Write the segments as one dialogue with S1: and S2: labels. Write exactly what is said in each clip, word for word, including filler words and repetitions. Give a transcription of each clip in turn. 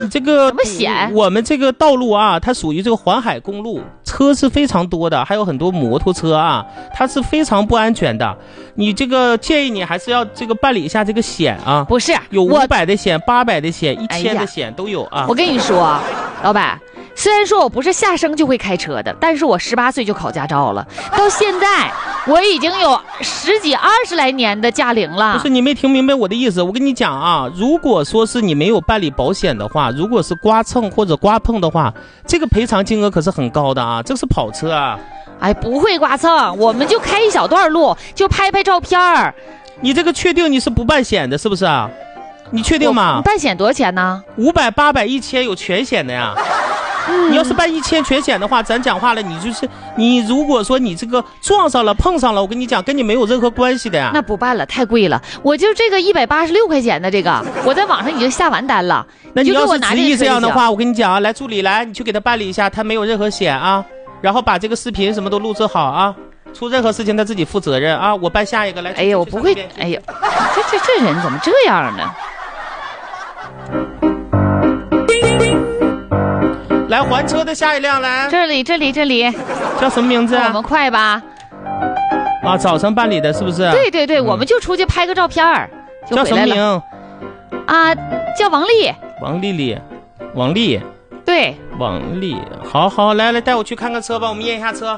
S1: 你这个
S2: 什么险？
S1: 我们这个道路啊，它属于这个环海公路，车是非常多的，还有很多摩托车啊，它是非常不安全的。你这个建议你还是要这个办理一下这个险啊。
S2: 不是，
S1: 有五百的险、八百的险、一千的险都有啊。
S2: 我跟你说，老板。虽然说我不是下生就会开车的，但是我十八岁就考驾照了，到现在我已经有十几二十来年的驾龄了。
S1: 不是你没听明白我的意思，我跟你讲啊，如果说是你没有办理保险的话，如果是刮蹭或者刮碰的话，这个赔偿金额可是很高的啊，这是跑车啊。
S2: 哎，不会刮蹭，我们就开一小段路，就拍拍照片儿。
S1: 你这个确定你是不办险的，是不是啊？你确定吗？
S2: 办险多少钱呢？
S1: 五百、八百、一千有全险的呀。嗯、你要是办一千全险的话，咱讲话了，你就是你如果说你这个撞上了碰上了，我跟你讲，跟你没有任何关系的呀。
S2: 那不办了，太贵了。我就这个一百八十六块钱的这个，我在网上已经下完单了。
S1: 那你要是执意这样的话，我跟你讲啊，来助理来，你去给他办理一下，他没有任何险啊，然后把这个视频什么都录制好啊，出任何事情他自己负责任啊。我办下一个来。
S2: 哎呀，我不会，哎呀，这这这人怎么这样呢？
S1: 来还车的下一辆来，
S2: 这里这里这里，
S1: 叫什么名字啊？
S2: 我们快吧。
S1: 啊，早上办理的是不是？
S2: 对对对，嗯、我们就出去拍个照片儿，就
S1: 叫什么名？
S2: 啊，叫王丽。
S1: 王丽丽，王丽。
S2: 对，
S1: 王丽，好好来来带我去看看车吧，我们验一下车。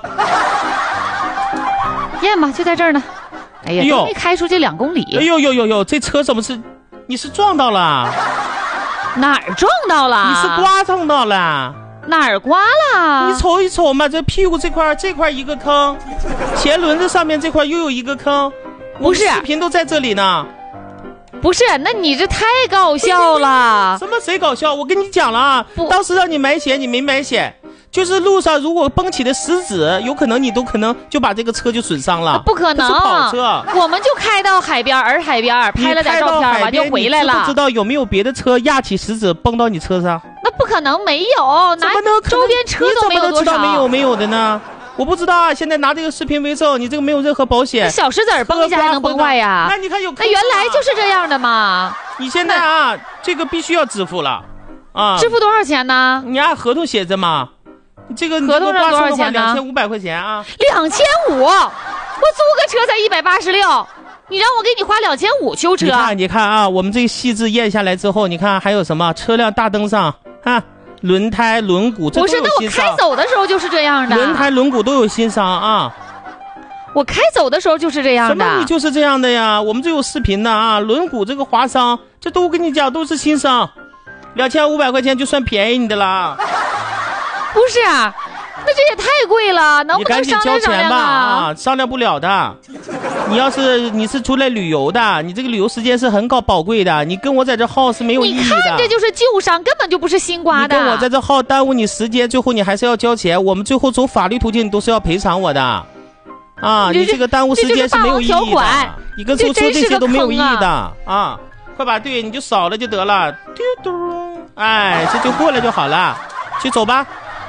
S2: 验吧，就在这儿呢。哎呀，都没开出去两公里。
S1: 哎呦呦呦呦，这车怎么是？你是撞到了？
S2: 哪儿撞到了？
S1: 你是刮蹭到了？
S2: 哪儿刮了？
S1: 你瞅一瞅嘛，这屁股这块这块一个坑，前轮子上面这块又有一个坑，
S2: 不是，
S1: 视频都在这里呢。
S2: 不是，那你这太搞笑了。
S1: 什么谁搞笑？我跟你讲了啊，当时让你买险，你没买险。就是路上如果崩起的石子，有可能你都可能就把这个车就损伤了。
S2: 不可能，
S1: 这是跑车。
S2: 我们就开到海边，洱海边拍了点照片，完就回来了。
S1: 你不知道有没有别的车压起石子崩到你车上？
S2: 那不可能，没有，哪周边车都没有多少。
S1: 你怎么能知道没有没有的呢？我不知道啊，现在拿这个视频为证，你这个没有任何保险。
S2: 小石子崩一下还能崩坏呀？
S1: 那你看有，
S2: 那原来就是这样的嘛。
S1: 你现在啊，这个必须要支付了啊。
S2: 支付多少钱呢？
S1: 你按合同写着嘛。这个
S2: 合同上多少钱呢？
S1: 两千五百块钱啊！
S2: 两千五，我租个车才一百八十六，你让我给你花两千五修车？
S1: 你看，你看啊，我们这个细致验下来之后，你看还有什么？车辆大灯上啊，轮胎、轮毂，这都有新伤。
S2: 不是，那我开走的时候就是这样的。
S1: 轮胎、轮毂都有新伤啊！
S2: 我开走的时候就是这样的。
S1: 什么？你就是这样的呀？我们这有视频的啊，轮毂这个划伤，这都跟你讲都是新伤，两千五百块钱就算便宜你的了。
S2: 不是，那这也太贵了，能不能商量商量啊？
S1: 啊，商量不了的。你要是你是出来旅游的，你这个旅游时间是很高宝贵的，你跟我在这耗是没有意义的。
S2: 你看这就是旧伤，根本就不是新刮的。
S1: 你跟我在这耗耽误你时间，最后你还是要交钱，我们最后走法律途径你都是要赔偿我的。啊，你这个耽误时间是没有意义的，你跟出车这些都没有意义的啊！快把对，你就扫了就得了，嘟嘟，哎，这就过了就好了，去走吧。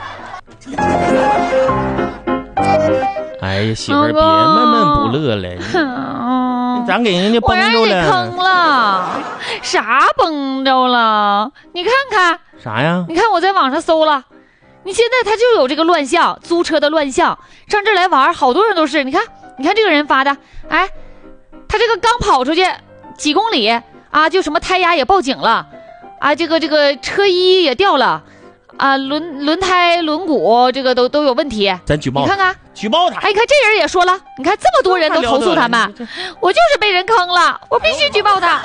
S1: 哎呀，媳妇儿，别闷闷不乐了，你咋给人家崩着了？
S2: 我让你坑了，啥崩着了？你看看
S1: 啥呀？
S2: 你看我在网上搜了，你现在他就有这个乱象，租车的乱象，上这儿来玩，好多人都是。你看，你看这个人发的，哎，他这个刚跑出去几公里啊，就什么胎压也报警了，啊，这个这个车衣也掉了。啊，轮轮胎、轮毂这个都都有问题，
S1: 咱举报他，
S2: 你看看，
S1: 举报他。
S2: 哎，你看这人也说了，你看这么多人都投诉他们，我就是被人坑了，我必须举报他。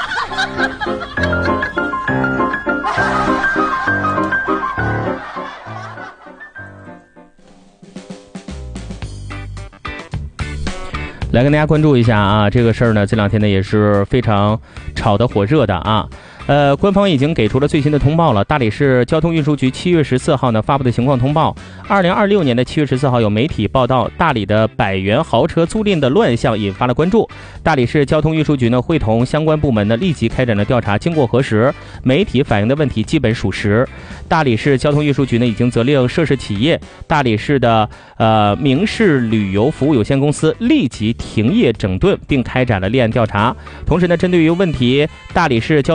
S1: 来跟大家关注一下啊，这个事儿呢，这两天呢也是非常炒得火热的啊。呃，官方已经给出了最新的通报了。大理市交通运输局七月十四号呢发布的情况通报，二零二六年的七月十四号有媒体报道，大理的百元豪车租赁的乱象引发了关注。大理市交通运输局呢会同相关部门呢立即开展了调查，经过核实，媒体反映的问题基本属实。大理市交通运输局呢已经责令涉事企业大理市的呃明仕旅游服务有限公司立即停业整顿，并开展了立案调查。同时呢，针对于问题，大理市交通运输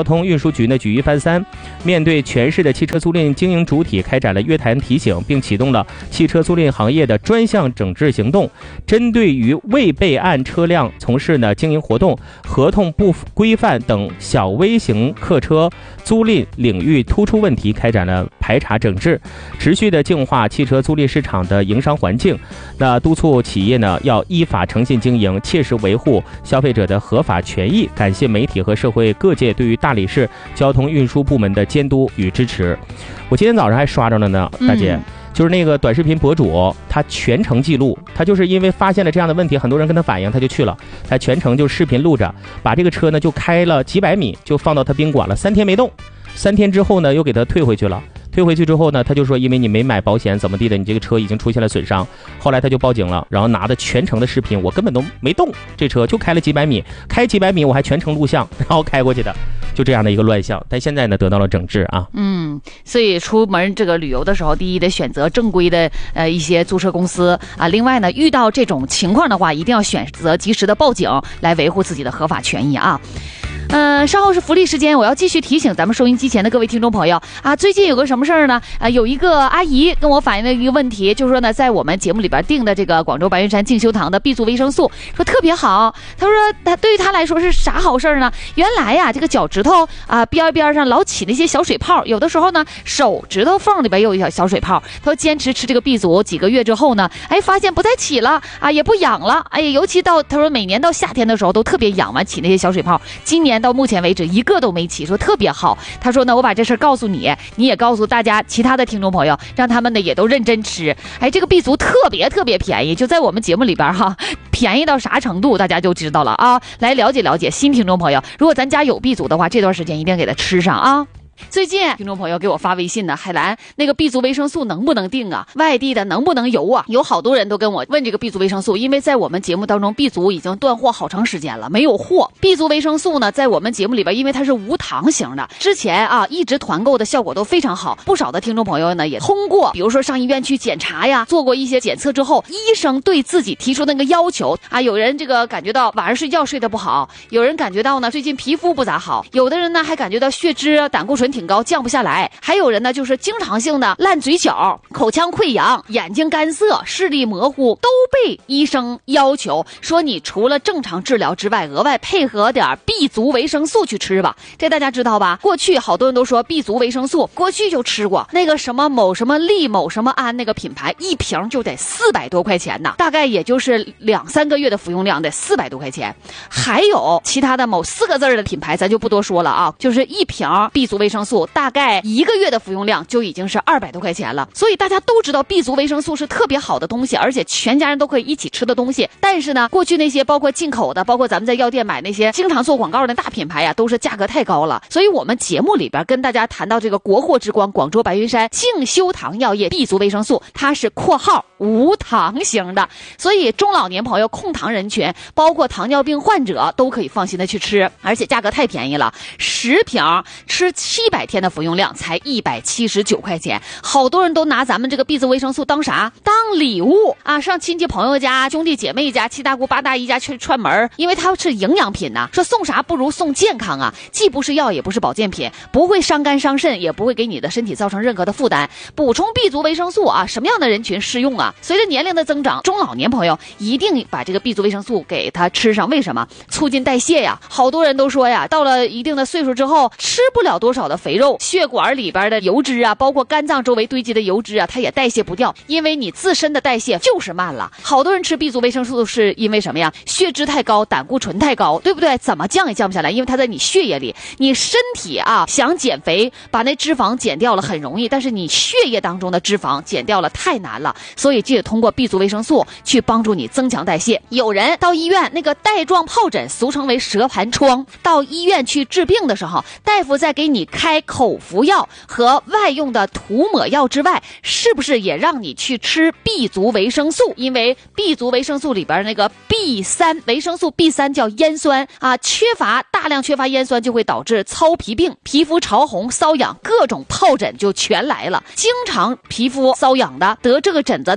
S1: 输局呢举一反三，面对全市的汽车租赁经营主体开展了约谈提醒，并启动了汽车租赁行业的专项整治行动，针对于未备案车辆从事呢经营活动、合同不规范等小微型客车租赁领域突出问题开展了排查整治，持续的净化汽车租赁市场的营商环境。那督促企业呢要依法诚信经营，切实维护消费者的合法权益。感谢媒体和社会各界对于大理市交通运输部门的监督与支持。我今天早上还刷着了呢，大姐。嗯就是那个短视频博主，他全程记录，他就是因为发现了这样的问题，很多人跟他反映，他就去了，他全程就视频录着，把这个车呢就开了几百米，就放到他宾馆了，三天没动，三天之后呢又给他退回去了。退回去之后呢，他就说因为你没买保险怎么地的，你这个车已经出现了损伤。后来他就报警了，然后拿的全程的视频，我根本都没动，这车就开了几百米，开几百米我还全程录像，然后开过去的，就这样的一个乱象。但现在呢得到了整治啊。
S2: 嗯，所以出门这个旅游的时候，第一得选择正规的呃一些租车公司啊，另外呢遇到这种情况的话，一定要选择及时的报警，来维护自己的合法权益啊。呃，稍后是福利时间，我要继续提醒咱们收音机前的各位听众朋友啊，最近有个什么事儿呢？啊，有一个阿姨跟我反映了一个问题，就是说呢，在我们节目里边订的这个广州白云山静修堂的 B 族维生素，说特别好。她说，她对于她来说是啥好事儿呢？原来呀，这个脚趾头啊边边上老起那些小水泡，有的时候呢，手指头缝里边有一小小水泡。她说坚持吃这个 B 族几个月之后呢，哎，发现不再起了啊，也不痒了。哎，尤其到她说每年到夏天的时候都特别痒完起那些小水泡，今年到目前为止一个都没起，说特别好。他说呢，我把这事儿告诉你，你也告诉大家其他的听众朋友，让他们呢也都认真吃。哎，这个 B 族特别特别便宜，就在我们节目里边哈，便宜到啥程度大家就知道了啊。来了解了解新听众朋友，如果咱家有 B 族的话，这段时间一定给他吃上啊。最近听众朋友给我发微信呢，海兰那个 B 族维生素能不能订啊？外地的能不能邮啊？有好多人都跟我问这个 B 族维生素，因为在我们节目当中 B 族已经断货好长时间了，没有货。B 族维生素呢，在我们节目里边，因为它是无糖型的，之前啊一直团购的效果都非常好，不少的听众朋友呢也通过，比如说上医院去检查呀，做过一些检测之后，医生对自己提出那个要求啊，有人这个感觉到晚上睡觉睡得不好，有人感觉到呢最近皮肤不咋好，有的人呢还感觉到血脂、胆固醇挺高，降不下来，还有人呢就是经常性的烂嘴角、口腔溃疡、眼睛干涩、视力模糊，都被医生要求说你除了正常治疗之外，额外配合点 B 族维生素去吃吧。这大家知道吧？过去好多人都说 B 族维生素，过去就吃过那个什么某什么利某什么安那个品牌，一瓶就得四百多块钱呢，大概也就是两三个月的服用量得四百多块钱。还有其他的某四个字的品牌咱就不多说了啊，就是一瓶 B 族维生素大概一个月的服用量就已经是二百多块钱了。所以大家都知道 B 族维生素是特别好的东西，而且全家人都可以一起吃的东西。但是呢，过去那些包括进口的，包括咱们在药店买那些经常做广告的大品牌呀，都是价格太高了。所以我们节目里边跟大家谈到这个国货之光广州白云山静修堂药业 B 族维生素，它是括号无糖型的，所以中老年朋友、控糖人群，包括糖尿病患者都可以放心的去吃，而且价格太便宜了，十瓶吃七百天的服用量才一百七十九块钱。好多人都拿咱们这个 B 族维生素当啥？当礼物啊，上亲戚朋友家、兄弟姐妹家、七大姑八大姨家去串门，因为它是营养品呐、啊。说送啥不如送健康啊，既不是药也不是保健品，不会伤肝伤肾，也不会给你的身体造成任何的负担。补充 B 族维生素啊，什么样的人群适用啊？随着年龄的增长，中老年朋友一定把这个 B 族维生素给它吃上。为什么？促进代谢呀。好多人都说呀，到了一定的岁数之后，吃不了多少的肥肉，血管里边的油脂啊，包括肝脏周围堆积的油脂啊，它也代谢不掉，因为你自身的代谢就是慢了。好多人吃 B 族维生素是因为什么呀？血脂太高，胆固醇太高，对不对？怎么降也降不下来，因为它在你血液里。你身体啊想减肥，把那脂肪减掉了很容易，但是你血液当中的脂肪减掉了太难了，所以就得通过 B 族维生素去帮助你增强代谢。有人到医院那个带状疱疹，俗称为蛇盘疮，到医院去治病的时候，大夫在给你开口服药和外用的涂抹药之外，是不是也让你去吃 B 族维生素？因为 B 族维生素里边那个 B 三 维生素 B 三 叫烟酸啊，缺乏大量缺乏烟酸就会导致糙皮病、皮肤潮红、瘙痒，各种疱疹就全来了。经常皮肤瘙痒的、得这个疹子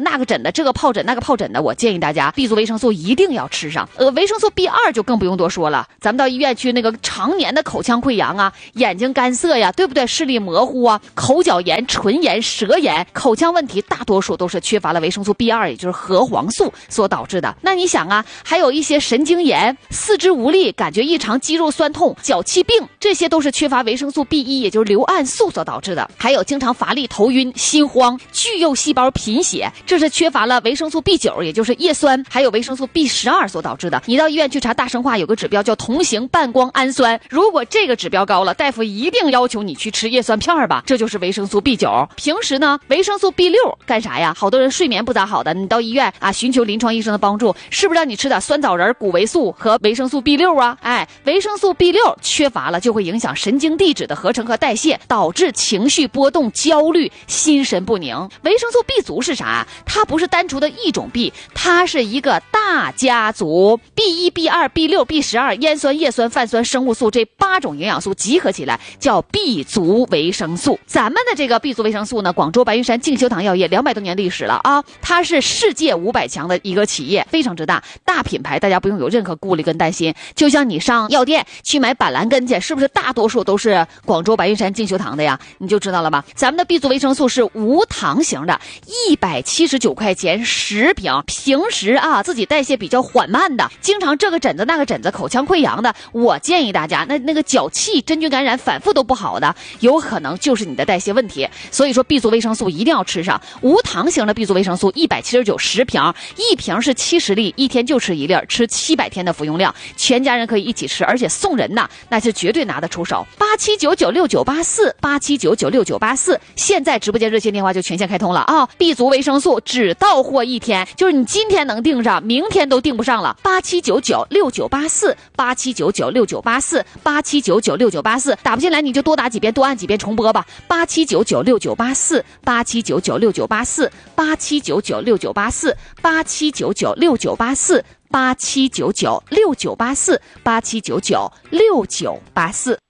S2: 那个疹的，这个疱疹那个疱疹的，我建议大家 B 族维生素一定要吃上。呃，维生素 B 二 就更不用多说了，咱们到医院去那个常年的口腔溃疡啊，眼睛干涩呀，对不对？视力模糊啊，口角炎、唇炎、舌炎，口腔问题大多数都是缺乏了维生素 B 二， 也就是核黄素所导致的。那你想啊，还有一些神经炎、四肢无力、感觉异常、肌肉酸痛、脚气病，这些都是缺乏维生素 B 一， 也就是硫胺素所导致的。还有经常乏力、头晕、心慌、巨幼细胞贫血，这是缺乏了维生素 B 九， 也就是叶酸，还有维生素 B 十二 所导致的。你到医院去查大生化有个指标叫同型半胱氨酸，如果这个指标高了，大夫一定要求你去吃叶酸片吧，这就是维生素 B 九。 平时呢，维生素 B 六 干啥呀？好多人睡眠不咋好的，你到医院啊寻求临床医生的帮助，是不是让你吃点酸枣仁、谷维素和维生素 B 六 啊？哎，维生素 B 六 缺乏了就会影响神经递质的合成和代谢，导致情绪波动、焦虑、心神不宁。维生素 B 族是啥？它不是单独的一种 B， 它是一个大家族， B 一、B 二、B 六、B 十二、烟酸、叶酸、泛酸、生物素这八种营养素集合起来叫 B 族维生素。咱们的这个 B 族维生素呢，广州白云山静修堂药业两百多年历史了啊，它是世界五百强的一个企业，非常之大，大品牌，大家不用有任何顾虑跟担心。就像你上药店去买板蓝根去，是不是大多数都是广州白云山静修堂的呀？你就知道了吧。咱们的 B 族维生素是无糖型的，一百七十九块钱十瓶。平时啊自己代谢比较缓慢的，经常这个疹子那个疹子、口腔溃疡的，我建议大家那那个脚气、真菌感染反复都不好的，有可能就是你的代谢问题。所以说 B 族维生素一定要吃上。无糖型的 B 族维生素一百七十九十瓶，一瓶是七十粒，一天就吃一粒，吃七百天的服用量，全家人可以一起吃，而且送人呐，那是绝对拿得出手。八七九九六九八四，八七九九六九八四，现在直播间热线电话就全线开通了啊 ！B 族维生素只到货一天，就是你今天能订上，明天都订不上了。八七九九六九八四，八七九九六九八四，八七九九六九八四，打不进来你就多打几遍，多按几遍重播吧。八七九九六九八四，八七九九六九八四，八七九九六九八四，八七九九六九八四，八七九九六九八四，八七九九六九八四。